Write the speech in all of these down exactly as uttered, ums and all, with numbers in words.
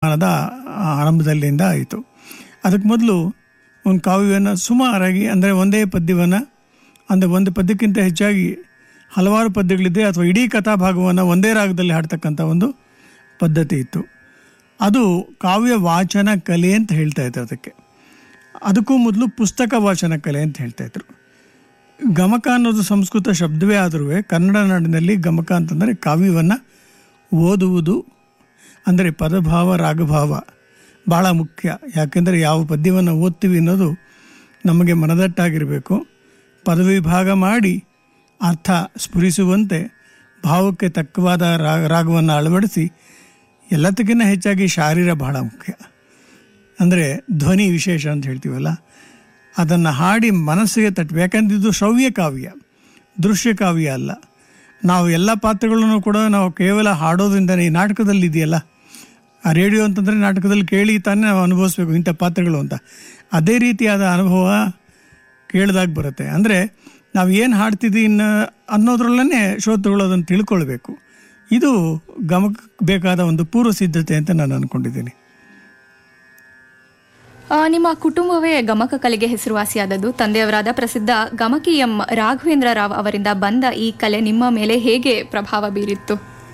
ಶತಮಾನದ ಆರಂಭದಲ್ಲಿಂದ ಆಯಿತು. ಅದಕ್ಕೆ ಮೊದಲು ಒಂದು ಕಾವ್ಯವನ್ನು ಸುಮಾರಾಗಿ ಅಂದರೆ ಒಂದೇ ಪದ್ಯವನ್ನು ಅಂದರೆ ಒಂದು ಪದ್ಯಕ್ಕಿಂತ ಹೆಚ್ಚಾಗಿ ಹಲವಾರು ಪದ್ಯಗಳಿದೆ ಅಥವಾ ಇಡೀ ಕಥಾಭಾಗವನ್ನು ಒಂದೇ ರಾಗದಲ್ಲಿ ಹಾಡ್ತಕ್ಕಂಥ ಒಂದು ಪದ್ಧತಿ ಇತ್ತು. ಅದು ಕಾವ್ಯ ವಾಚನ ಕಲೆ ಅಂತ ಹೇಳ್ತಾ ಇದ್ರು. ಅದಕ್ಕೆ ಅದಕ್ಕೂ ಮೊದಲು ಪುಸ್ತಕ ವಾಚನ ಕಲೆ ಅಂತ ಹೇಳ್ತಾಯಿದ್ರು. ಗಮಕ ಅನ್ನೋದು ಸಂಸ್ಕೃತ ಶಬ್ದವೇ ಆದರೂ ಕನ್ನಡ ನಾಡಿನಲ್ಲಿ ಗಮಕ ಅಂತಂದರೆ ಕಾವ್ಯವನ್ನು ಓದುವುದು ಅಂದರೆ ಪದಭಾವ ರಾಗಭಾವ ಭಾಳ ಮುಖ್ಯ. ಯಾಕೆಂದರೆ ಯಾವ ಪದ್ಯವನ್ನು ಓದ್ತೀವಿ ಅನ್ನೋದು ನಮಗೆ ಮನದಟ್ಟಾಗಿರಬೇಕು. ಪದವಿಭಾಗ ಮಾಡಿ ಅರ್ಥ ಸ್ಫುರಿಸುವಂತೆ ಭಾವಕ್ಕೆ ತಕ್ಕವಾದ ರಾಗ ರಾಗವನ್ನು ಅಳವಡಿಸಿ ಎಲ್ಲದಕ್ಕಿಂತ ಹೆಚ್ಚಾಗಿ ಶಾರೀರ ಬಹಳ ಮುಖ್ಯ. ಅಂದರೆ ಧ್ವನಿ ವಿಶೇಷ ಅಂತ ಹೇಳ್ತೀವಲ್ಲ, ಅದನ್ನು ಹಾಡಿ ಮನಸ್ಸಿಗೆ ತಟ್ಟಬೇಕು. ಯಾಕಂದ್ರೆ ಇದು ಶ್ರವ್ಯ ಕಾವ್ಯ, ದೃಶ್ಯ ಕಾವ್ಯ ಅಲ್ಲ. ನಾವು ಎಲ್ಲ ಪಾತ್ರಗಳನ್ನು ಕೂಡ ನಾವು ಕೇವಲ ಹಾಡೋದ್ರಿಂದನೇ, ಈ ನಾಟಕದಲ್ಲಿ ಇದೆಯಲ್ಲ, ಆ ರೇಡಿಯೋ ಅಂತಂದರೆ ನಾಟಕದಲ್ಲಿ ಕೇಳಿ ತಾನೇ ನಾವು ಅನುಭವಿಸ್ಬೇಕು ಇಂಥ ಪಾತ್ರಗಳು ಅಂತ. ಅದೇ ರೀತಿಯಾದ ಅನುಭವ ಕೇಳಿದಾಗ ಬರುತ್ತೆ. ಅಂದರೆ ನಾವು ಏನು ಹಾಡ್ತಿದ್ದೀವಿ ಇನ್ನು ಅನ್ನೋದ್ರಲ್ಲೇ ಶ್ರೋತೃಗಳು ಅದನ್ನು ತಿಳ್ಕೊಳ್ಬೇಕು. ಇದು ಗಮಕಕ್ಕೆ ಬೇಕಾದ ಒಂದು ಪೂರ್ವ ಸಿದ್ಧತೆ ಅಂತ ನಾನು ಅಂದ್ಕೊಂಡಿದ್ದೀನಿ. ನಿಮ್ಮ ಕುಟುಂಬವೇ ಗಮಕ ಕಲೆಗೆ ಹೆಸರುವಾಸಿಯಾದದ್ದು. ತಂದೆಯವರಾದ ಪ್ರಸಿದ್ಧ ಗಮಕಿ ಎಂ ರಾಘವೇಂದ್ರ ರಾವ್ ಅವರಿಂದ ಬಂದ ಈ ಕಲೆ ನಿಮ್ಮ ಮೇಲೆ ಹೇಗೆ ಪ್ರಭಾವ ಬೀರಿತ್ತು?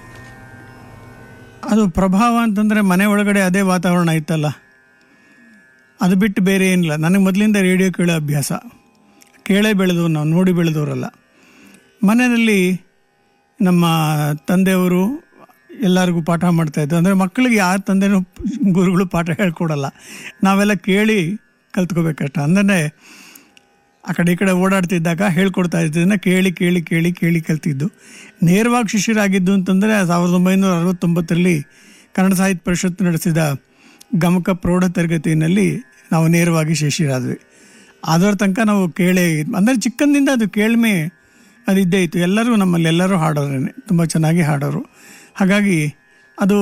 ಅದು ಪ್ರಭಾವ ಅಂತಂದರೆ ಮನೆ ಒಳಗಡೆ ಅದೇ ವಾತಾವರಣ ಇತ್ತಲ್ಲ, ಅದು ಬಿಟ್ಟು ಬೇರೆ ಏನಿಲ್ಲ. ನನಗೆ ಮೊದಲಿಂದ ರೇಡಿಯೋ ಕೇಳೋ ಅಭ್ಯಾಸ, ಕೇಳೇ ಬೆಳೆದವರು ನಾವು, ನೋಡಿ ಬೆಳೆದವರಲ್ಲ. ಮನೆಯಲ್ಲಿ ನಮ್ಮ ತಂದೆಯವರು ಎಲ್ಲರಿಗೂ ಪಾಠ ಮಾಡ್ತಾಯಿದ್ರು. ಅಂದರೆ ಮಕ್ಕಳಿಗೆ ಯಾರ ತಂದೆನೂ ಗುರುಗಳು ಪಾಠ ಹೇಳ್ಕೊಡಲ್ಲ, ನಾವೆಲ್ಲ ಕೇಳಿ ಕಲ್ತ್ಕೋಬೇಕಷ್ಟ. ಅಂದರೆ ಆ ಕಡೆ ಈ ಕಡೆ ಓಡಾಡ್ತಿದ್ದಾಗ ಹೇಳ್ಕೊಡ್ತಾ ಇದ್ದದನ್ನು ಕೇಳಿ ಕೇಳಿ ಕೇಳಿ ಕೇಳಿ ಕಲ್ತಿದ್ದು. ನೇರವಾಗಿ ಶಿಷ್ಯರಾಗಿದ್ದು ಅಂತಂದರೆ ಸಾವಿರದ ಒಂಬೈನೂರ ಅರವತ್ತೊಂಬತ್ತರಲ್ಲಿ ಕನ್ನಡ ಸಾಹಿತ್ಯ ಪರಿಷತ್ತು ನಡೆಸಿದ ಗಮಕ ಪ್ರೌಢ ತರಗತಿಯಲ್ಲಿ ನಾವು ನೇರವಾಗಿ ಶಿಷ್ಯರಾದ್ವಿ. ಅದರ ತನಕ ನಾವು ಕೇಳೇ, ಅಂದರೆ ಚಿಕ್ಕಂದಿಂದ ಅದು ಕೇಳ್ಮೆ ಅದು ಇದ್ದೇ ಇತ್ತು. ಎಲ್ಲರೂ ನಮ್ಮಲ್ಲಿ ಎಲ್ಲರೂ ಹಾಡೋರೇನೆ, ತುಂಬ ಚೆನ್ನಾಗಿ ಹಾಡೋರು. ಹಾಗಾಗಿ ಅದು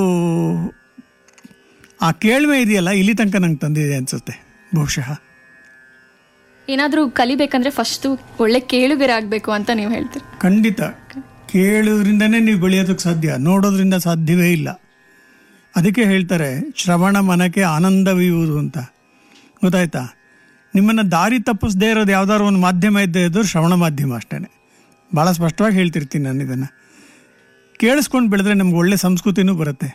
ಆ ಕೇಳ್ಮೆ ಇದೆಯಲ್ಲ, ಇಲ್ಲಿ ತನಕ ನಂಗೆ ತಂದಿದೆ ಅನಿಸುತ್ತೆ ಬಹುಶಃ. ಏನಾದರೂ ಕಲಿಬೇಕಂದ್ರೆ ಫಸ್ಟು ಒಳ್ಳೆ ಕೇಳುಗರಾಗಬೇಕು ಅಂತ ನೀವು ಹೇಳ್ತೀರಿ? ಖಂಡಿತ. ಕೇಳೋದ್ರಿಂದನೇ ನೀವು ಬೆಳೆಯೋದಕ್ಕೆ ಸಾಧ್ಯ, ನೋಡೋದ್ರಿಂದ ಸಾಧ್ಯವೇ ಇಲ್ಲ. ಅದಕ್ಕೆ ಹೇಳ್ತಾರೆ ಶ್ರವಣ ಮನಕ್ಕೆ ಆನಂದವೀಯುವುದು ಅಂತ. ಗೊತ್ತಾಯ್ತಾ? ನಿಮ್ಮನ್ನು ದಾರಿ ತಪ್ಪಿಸದೇ ಇರೋದು ಯಾವ್ದಾದ್ರು ಒಂದು ಮಾಧ್ಯಮ ಇದ್ದೇ ಇದ್ದು ಶ್ರವಣ ಮಾಧ್ಯಮ ಅಷ್ಟೇ. ಭಾಳ ಸ್ಪಷ್ಟವಾಗಿ ಹೇಳ್ತಿರ್ತೀನಿ ನಾನು ಇದನ್ನು. ಕೇಳಿಸ್ಕೊಂಡು ಬೆಳೆದ್ರೆ ನಮ್ಗೆ ಒಳ್ಳೆ ಸಂಸ್ಕೃತಿನೂ ಬರುತ್ತೆ.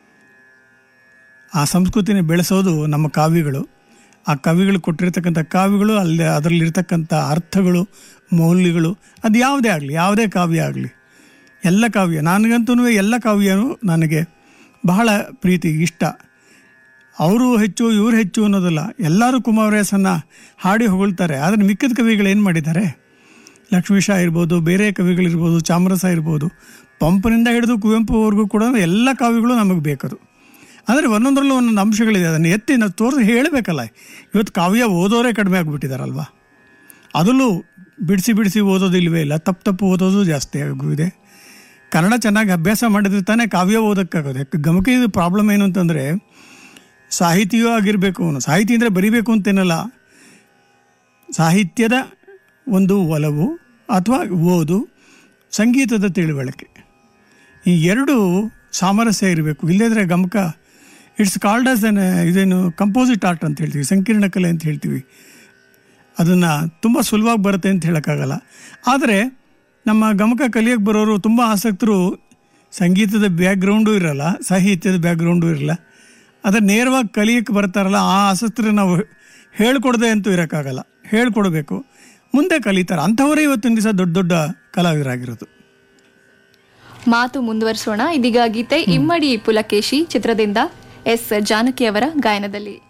ಆ ಸಂಸ್ಕೃತಿನ ಬೆಳೆಸೋದು ನಮ್ಮ ಕಾವ್ಯಗಳು. ಆ ಕವಿಗಳು ಕೊಟ್ಟಿರ್ತಕ್ಕಂಥ ಕಾವ್ಯಗಳು, ಅಲ್ಲಿ ಅದರಲ್ಲಿರ್ತಕ್ಕಂಥ ಅರ್ಥಗಳು, ಮೌಲ್ಯಗಳು, ಅದು ಯಾವುದೇ ಆಗಲಿ, ಯಾವುದೇ ಕಾವ್ಯ ಆಗಲಿ, ಎಲ್ಲ ಕಾವ್ಯ ನನಗಂತೂ ಎಲ್ಲ ಕಾವ್ಯನೂ ನನಗೆ ಬಹಳ ಪ್ರೀತಿ, ಇಷ್ಟ. ಅವರು ಹೆಚ್ಚು ಇವರು ಹೆಚ್ಚು ಅನ್ನೋದಲ್ಲ, ಎಲ್ಲರೂ ಕುಮಾರವ್ಯಾಸನ ಹಾಡಿ ಹೊಗಳ್ತಾರೆ. ಆದರೆ ಮಿಕ್ಕಿದ ಕವಿಗಳು ಏನು ಮಾಡಿದ್ದಾರೆ? ಲಕ್ಷ್ಮೀಶ ಇರ್ಬೋದು, ಬೇರೆ ಕವಿಗಳಿರ್ಬೋದು, ಚಾಮರಸ ಇರ್ಬೋದು, ಪಂಪನಿಂದ ಹಿಡಿದು ಕುವೆಂಪುವರೆಗೂ ಕೂಡ ಎಲ್ಲ ಕಾವ್ಯಗಳು ನಮಗೆ ಬೇಕದು. ಅಂದರೆ ಒಂದೊಂದರಲ್ಲೂ ಒಂದೊಂದು ಅಂಶಗಳಿದೆ, ಅದನ್ನು ಎತ್ತಿ ನಾವು ತೋರಿಸಿ ಹೇಳಬೇಕಲ್ಲ. ಇವತ್ತು ಕಾವ್ಯ ಓದೋರೇ ಕಡಿಮೆ ಆಗಿಬಿಟ್ಟಿದ್ದಾರಲ್ವ. ಅದರಲ್ಲೂ ಬಿಡಿಸಿ ಬಿಡಿಸಿ ಓದೋದು ಇಲ್ಲವೇ ಇಲ್ಲ, ತಪ್ಪು ತಪ್ಪು ಓದೋದು ಜಾಸ್ತಿ ಆಗಿದೆ. ಕನ್ನಡ ಚೆನ್ನಾಗಿ ಅಭ್ಯಾಸ ಮಾಡಿದ್ರೆ ತಾನೇ ಕಾವ್ಯ ಓದೋಕ್ಕಾಗೋದು. ಗಮಕದ ಪ್ರಾಬ್ಲಮ್ ಏನು ಅಂತಂದರೆ ಸಾಹಿತಿಯೂ ಆಗಿರಬೇಕು ಅವನು. ಸಾಹಿತಿ ಅಂದರೆ ಬರಿಬೇಕು ಅಂತೇನಲ್ಲ, ಸಾಹಿತ್ಯದ ಒಂದು ಒಲವು ಅಥವಾ ಓದು, ಸಂಗೀತದ ತಿಳುವಳಿಕೆ, ಈ ಎರಡು ಸಾಮರಸ್ಯ ಇರಬೇಕು. ಇಲ್ಲದ್ರೆ ಗಮಕ ಇಟ್ಸ್ ಕಾಲ್ಡ್ ಆಸ್ ಎನ್ ಇದೇನು ಕಂಪೋಸಿಟ್ ಆರ್ಟ್ ಅಂತ ಹೇಳ್ತೀವಿ, ಸಂಕೀರ್ಣ ಕಲೆ ಅಂತ ಹೇಳ್ತೀವಿ. ಅದನ್ನು ತುಂಬ ಸುಲಭವಾಗಿ ಬರುತ್ತೆ ಅಂತ ಹೇಳೋಕ್ಕಾಗಲ್ಲ. ಆದರೆ ನಮ್ಮ ಗಮಕ ಕಲಿಯೋಕ್ಕೆ ಬರೋರು ತುಂಬ ಆಸಕ್ತರು ಸಂಗೀತದ ಬ್ಯಾಕ್ಗ್ರೌಂಡು ಇರಲ್ಲ, ಸಾಹಿತ್ಯದ ಬ್ಯಾಕ್ಗ್ರೌಂಡು ಇರಲ್ಲ. ಅದನ್ನು ನೇರವಾಗಿ ಕಲಿಯೋಕ್ಕೆ ಬರ್ತಾರಲ್ಲ, ಆ ಆಸಕ್ತರು ನಾವು ಹೇಳ್ಕೊಡದೆ ಅಂತೂ ಇರೋಕ್ಕಾಗಲ್ಲ, ಹೇಳ್ಕೊಡ್ಬೇಕು, ಮುಂದೆ ಕಲಿತಾರೆ. ಅಂಥವರೇ ಇವತ್ತಿನ ದಿವಸ ದೊಡ್ಡ ದೊಡ್ಡ ಕಲಾವಿದರಾಗಿರೋದು. ಮಾತು ಮುಂದುವರಿಸೋಣ. ಇದೀಗ ಗೀತೆ ಇಮ್ಮಡಿ ಪುಲಕೇಶಿ ಚಿತ್ರದಿಂದ ಎಸ್ ಜಾನಕಿ ಅವರ ಗಾಯನದಲ್ಲಿ.